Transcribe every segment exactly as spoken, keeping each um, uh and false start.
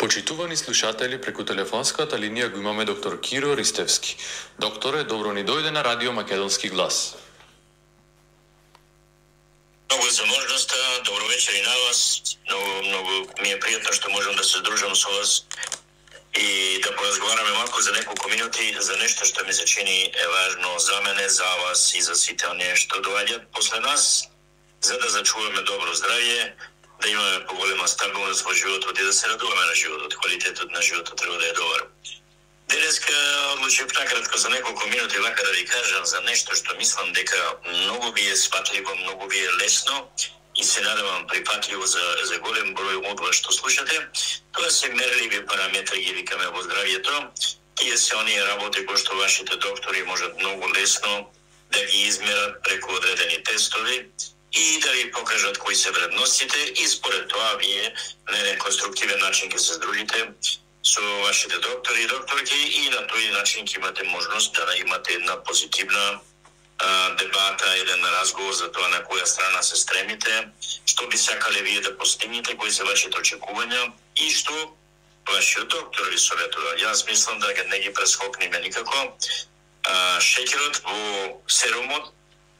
Почитувани слушатели, преку телефонската линија го имаме доктор Киро Ристевски. Докторе, добро ни дојде на Радио Македонски глас. Много за можноста, добро вечер и на вас. Много, много ми е пријатно што можам да се здружам со вас и да поразговараме малку за неколку минути за нешто што ми се чини е важно за мене, за вас и за сите оние што доаѓаат после нас, за да зачуваме добро здравје, да имаме поголема стабилност во животот и да се радуваме на животот. Квалитетот на животот треба да е добар. Денеска одлучив накратко за неколку минути вака да ви кажам за нешто што мислам дека многу ви е сватливо, многу ви е лесно и се надевам припатливо за, за голем број од вас што слушате. Тоа се мерливи параметри, ги викаме во здравјето. Тие се оние работи кои што вашите доктори можат многу лесно да ги измерат преку одредени тестови и да ви покажат кои се вредностите и според тоа вие на еден конструктивен начин ќе се здружите со вашите доктори и докторки и на тој начин ќе имате можност да имате една позитивна а, дебата, еден разговор за тоа на која страна се стремите, што би сакале вие да постигнете, кои се вашите очекувања и што вашиот доктор ви советува. Јас мислам да не ги прескокнеме никако. А, шеќерот во серумот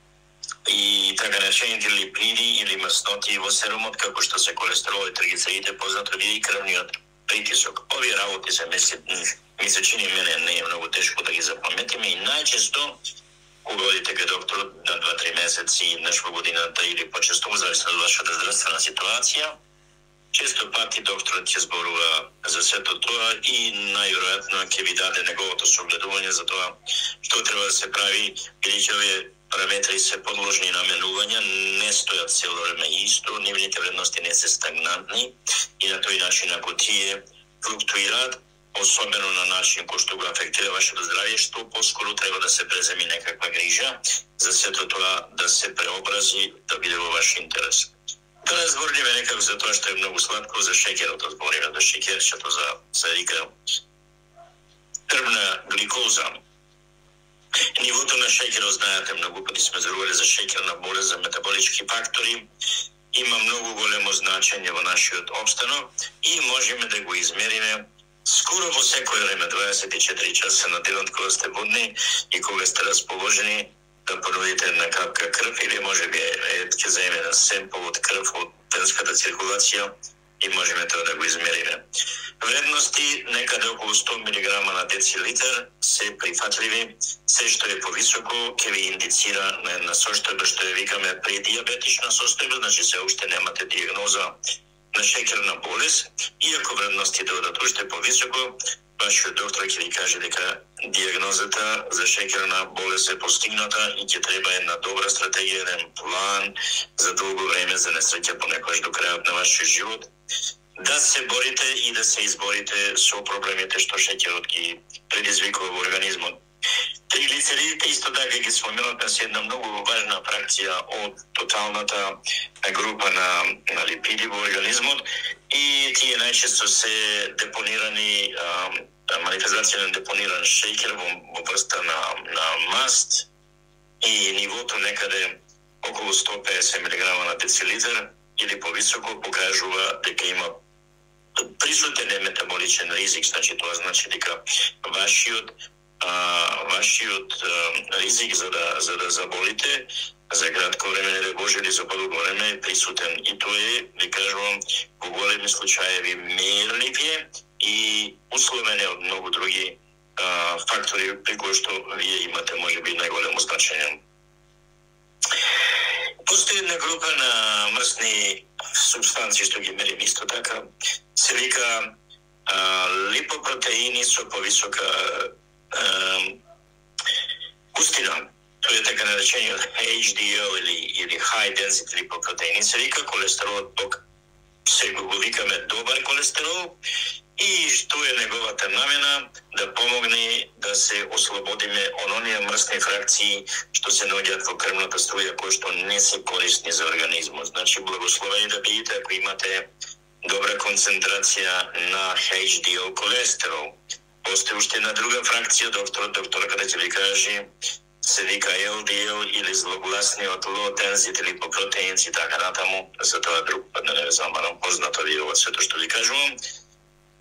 и така наречените липиди или масноти во серумот, како што се колестерол и тригlicеридите, познато ви и крвниот притисок. Овие работи се мисли, ми се чини мене не е многу тешко да ги запаметиме и најчесто кога одите кај докторот на два-три месеци еднаш во годината или почесто зависи од вашата здравствена ситуација, често пати докторот ќе зборува за сето тоа и најверојатно ќе ви даде неговото согледување за тоа што треба да се прави, бидејќи овие параметри се подложни на менување, не стојат цело време исто, нивните вредности не се стагнантни и на тој начин ако тие флуктуираат, особено на начин кој што го афектира вашето здравје, што поскоро треба да се преземи некаква грижа за сето тоа да се преобрази, да биде во ваш интерес. Да не збориме некако за тоа што е многу сладко, за шеќерот, збориме за шеќерчето, за, за рика крвна гликоза. Нивото на шеќерот, знаете, многу пати сме зборували за шеќерна болест, за метаболички фактори, има многу големо значење во нашиот опстанок и можеме да го измериме скоро во секој време, дваесет и четири часа на денот кога сте будни и кога сте расположени да понудите една капка крв или може би е, ќе заеме на семпл од крв од венската циркулација и можеме тоа да го измериме. Вредности некаде околу сто милиграма на децилитар се прифатливи, се што е повисоко ќе ви индицира на една состојба што ја викаме предиабетична состојба, значи се уште немате диагноза на шеќерна болест, иако вредностите одат уште повисоко, вашиот доктор ќе ви каже дека диагнозата за шеќерна болест е постигната и ќе треба една добра стратегија, еден план за долго време за несреќа понекогаш до крајот на вашиот живот, да се борите и да се изборите со проблемите што шеќерот ги предизвикува во организмот. Триглицеридите исто така ги споменавме се една многу важна фракција од тоталната група на, на липиди во организмот и тие најчесто се депонирани, а, манифестација на депониран шеќер во, во врста на, на маст и нивото некаде околу сто педесет милиграма на децилитар или повисоко покажува дека има присутен е метаболичен ризик, значи тоа значи дека вашиот а, вашиот а, ризик за да за да заболите за кратко време, не да Боже, или за подолго време е присутен и тоа е, ви кажувам, во големи случаеви мерливи и условени од многу други а, фактори при кои што вие имате можеби најголемо значење. Постои една група на мрсни субстанции што ги мерим исто така, се вика а, липопротеини со повисока а, густина. Тоа е така наречениот Ейч Ди Ел или, или High Density липопротеини. Се вика колестеролот, пок се го викаме добар колестерол и што е неговата намена да помогне да се ослободиме од оние мрсни фракции што се наоѓаат во крвната струја кои што не се корисни за организмот. Значи благословени да бидете ако имате добра концентрација на Ейч Ди Ел колестерол. Постои уште една друга фракција, доктор, докторката ќе ви каже, се вика Ел Ди Ел или злогласниот low density липопротеин и така натаму, за тоа друг пат да не ве замарам, познато ви ова сето што ви кажувам.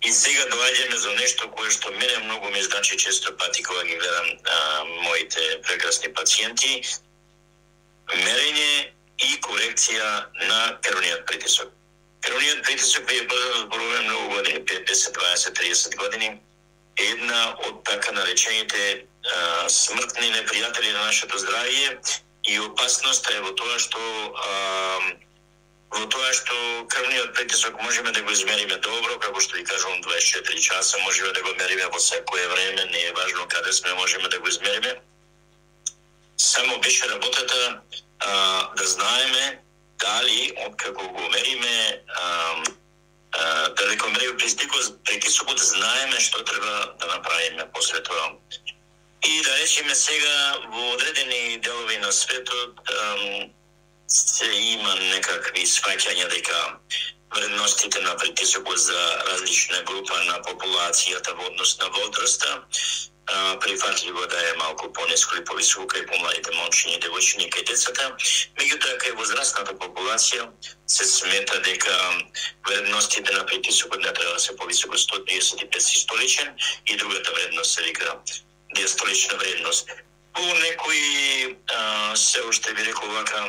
И сега доаѓаме за нешто кое што мене многу ми значи често пати кога ги гледам а, моите прекрасни пациенти, мерење и корекција на крвниот притисок. Крвниот притисок вие зборуваме многу години, пет, десет, дваесет, тридесет години, е една од така наречените а, смртни непријатели на нашето здравје и опасноста е во тоа што а, во тоа што крвниот притисок можеме да го измериме добро, како што ви кажувам, дваесет и четири часа, можеме да го мериме во секое време, не е важно каде сме, можеме да го измериме. Само беше работата а, да знаеме дали, откако го мериме, а, а, дали го мериме притисокот, знаеме што треба да направиме после тоа. И да речеме сега, во одредени делови на светот, а, се има некакви сваќања дека вредностите на притисокот за различна група на популацијата во однос на возраста прифатливо да е малку пониско или повисоко кај помладите момчиња и девојчиња кај децата, меѓутоа кај возрастната популација се смета дека вредностите на притисокот не треба да се повисоко сто триесет и пет систоличен и другата вредност се вика диастолична вредност. По некои а, се уште би рекол вака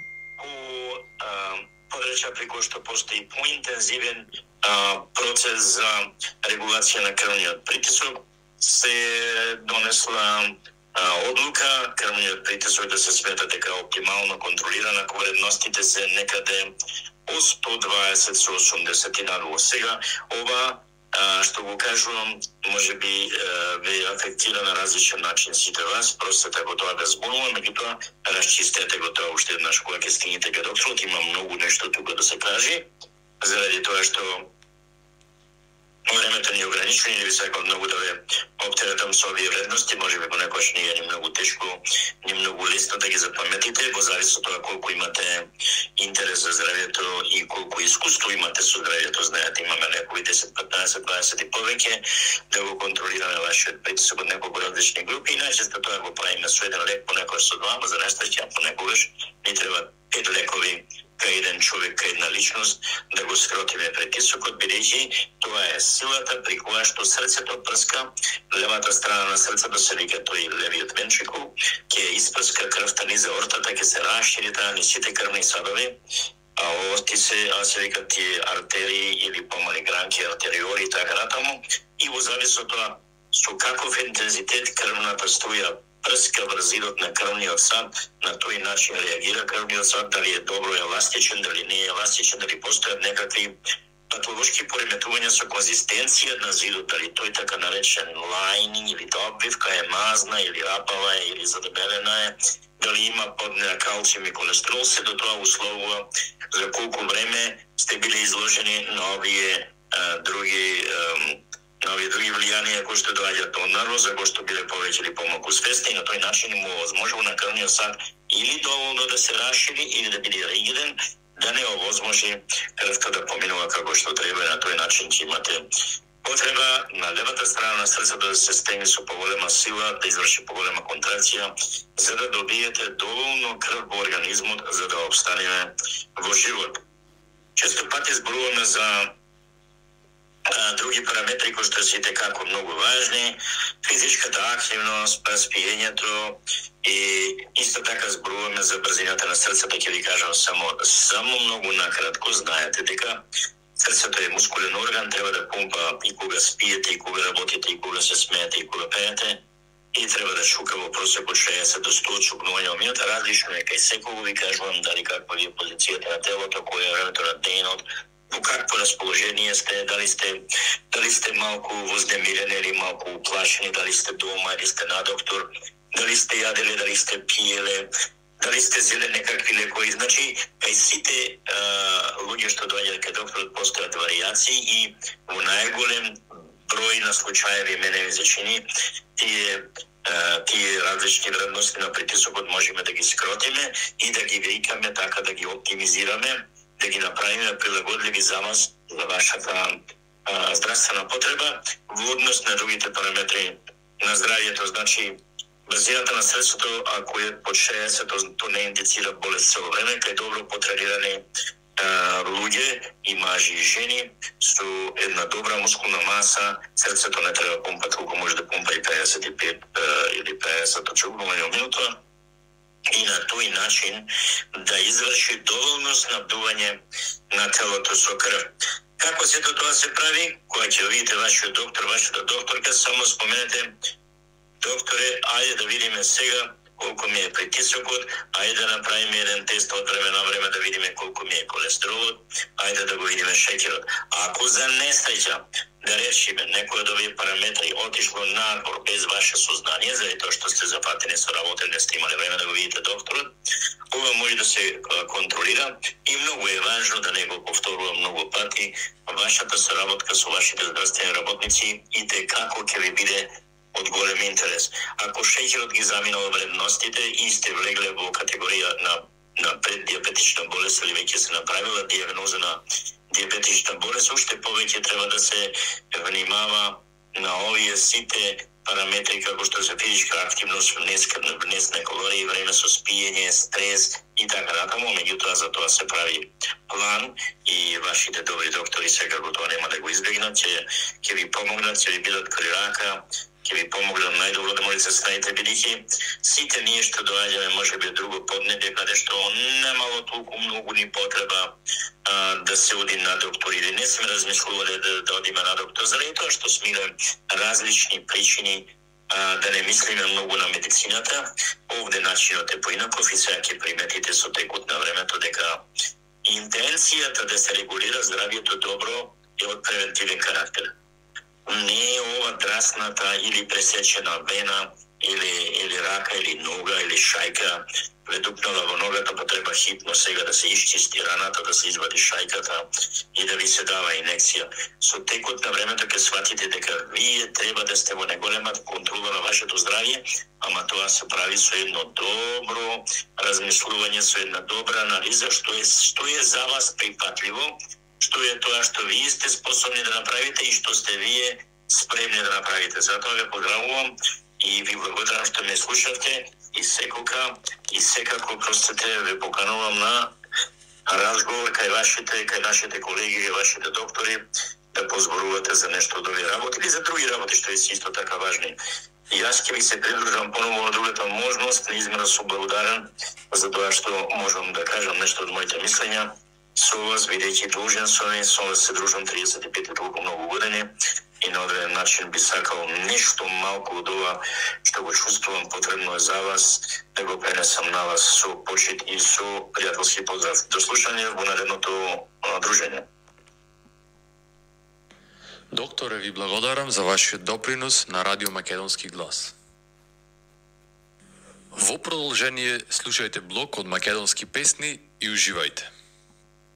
подречја при кој што постои поинтензивен а, процес за регулација на крвниот притисок, се донесла а, одлука крвниот притисок да се смета дека оптимално контролиран ако вредностите се некаде од сто дваесет со осумдесет и надолу. Сега ова а, што го кажувам, може би ве афектира на различен начин сите вас, простете го тоа да зборувам, меѓутоа расчистете го тоа уште еднаш кога ќе стигнете кај докторот, има многу нешто тука да се каже, заради тоа што времето ни е ограничено и не би сакал многу да ве оптеретам со овие вредности, може би понекогаш не е ни многу тешко, ни многу лесно да ги запаметите, во зависи од тоа колку имате интерес за здравјето и колку искуство имате со здравјето. Знаете, имаме некои десет, петнаесет, дваесет и повеќе да го контролираме вашиот притисок од неколку различни групи и најчесто тоа го правиме со еден лек, понекогаш со двама, за несреќа, понекогаш ни треба пет лекови кај еден човек, кај една личност, да го скротиме притисокот, бидејќи тоа е силата при која што срцето прска, левата страна на срцето се вика тој левиот вентрикул, ќе испрска крвта низ аортата, ќе се расшири таа низ сите крвни садови, а овој се, а се вика тие артерии или помали гранки, артериори и така натаму, и во завис од тоа со каков интензитет крвната струја прска врз зидот на крвниот сад, на тој начин реагира крвниот сад, дали е добро еластичен, дали не е еластичен, дали постојат некакви патолошки пореметувања со конзистенција на зидот, дали тој така наречен лајнинг или обвивка е мазна или рапава е или задебелена е, дали има поднеа калциум и колестерол, се до тоа условува за колку време сте били изложени на овие а, други а, на овие други влијанија кои што доаѓаат од нарвоза, кои што биле повеќе или помалку свесни, и на тој начин му овозможува на крвниот сад или доволно да се расшири или да биде ригиден, да не овозможи крвта да поминува како што треба, и на тој начин ќе имате потреба на левата страна на срцето да се стегне со поголема сила, да изврши поголема контракција, за да добиете доволно крв во организмот за да обстанеме во живот. Често пати зборуваме за а, други параметри кои што се како многу важни, физичката активност, спиењето и исто така зборуваме за брзината на срцето, ќе ви кажам само само многу накратко, знаете дека срцето е мускулен орган, треба да помпа и кога спиете, и кога работите, и кога се смеете, и кога пеете, и треба да чука во просек од шеесет до сто чукнувања во минута. Различно е кај секого, ви кажувам, дали каква ви е позицијата на телото, кој е времето на денот, во какво расположение сте, дали сте дали сте малку вознемирени или малку уплашени, дали сте дома или сте на доктор, дали сте јаделе, дали сте пиеле, дали сте зеле некакви лекови. Значи, кај сите а, луѓе што доаѓаат кај докторот постојат варијации и во најголем број на случаеви мене ми се чини тие а, тие различни вредности на притисокот можеме да ги скротиме и да ги викаме така, да ги оптимизираме, да ги направиме прилагодливи за вас, за вашата а, здравствена потреба во однос на другите параметри на здравјето. Значи, брзината на срцето, ако е под шеесет, тоа не индицира болест цело време, кај добро потренирани луѓе и мажи и жени со една добра мускулна маса, срцето не треба помпа толку, може да помпа и педесет и пет или педесет очекувано минута, и на тој начин да изврши доволно снабдување на телото со крв. Како сето тоа се прави? Кога ќе видите вашиот доктор, вашата докторка, само споменете: докторе, ајде да видиме сега колку ми е притисокот, ајде да направиме еден тест од време на време да видиме колку ми е колестеролот, ајде да го видиме шеќерот. Ако за несреќа, да речиме, некој од овие параметри отишло надвор без ваше сознание, заради тоа што сте зафатени со работа, не сте имали време да го видите докторот, ова може да се контролира и многу е важно да не го повторувам многу пати, вашата соработка со вашите здравствени работници и те како ќе ви биде од голем интерес. Ако шеќерот ги заминал вредностите и сте влегле во категорија на, на преддиабетична болест или веќе се направила диагноза на диабетична болест, уште повеќе треба да се внимава на овие сите параметри како што се физичка активност, внесне калории, време со спиење, стрес и така натаму. Меѓутоа за тоа се прави план и вашите добри доктори секако тоа нема да го избегнат, ќе ќе ви помогнат, ќе ви бидат кај рака, ќе ви помогнат најдобро да можете да се снајдете, бидејќи сите ние што доаѓаме можеби од друго поднебје каде што немало толку многу ни потреба а, да се оди на доктор или не сме размислувале да, да одиме на доктор, заради тоа што сме различни причини а, да не мислиме многу на медицината. Овде начинот е поинаков и сега ќе приметите со текот на времето дека интенцијата да се регулира здравието добро е од превентивен карактер. Не е ова драсната или пресечена вена или, или рака или нога или шајка ве дупнала во ногата, па треба хитно сега да се исчисти раната, да се извади шајката и да ви се дава инекција. Со текот на времето ќе сватите дека вие треба да сте во неголема контрола на вашето здравје, ама тоа се прави со едно добро размислување, со една добра анализа што е, што е за вас припатливо, што е тоа што вие сте способни да направите и што сте вие спремни да направите. Затоа ве поздравувам и ви благодарам што ме слушавте и секока и секако простете ве поканувам на разговор кај вашите, кај нашите колеги, кај вашите доктори да позборувате за нешто од овие работи или за други работи што е исто така важни. И јас ќе ви се придружам поново на другата можност, неизмерно сум благодарен за тоа што можам да кажам нешто од моите мислења со вас, бидејќи должен сум и со вас се дружам триесет и пет и толку многу години и на одреден начин би сакал нешто малку од ова што го чувствувам потребно е за вас да го пренесам на вас со почит и со пријателски поздрав. До слушање во наредното дружење. Докторе, ви благодарам за вашиот допринос на Радио Македонски глас. Во продолжение слушајте блок од македонски песни и уживајте.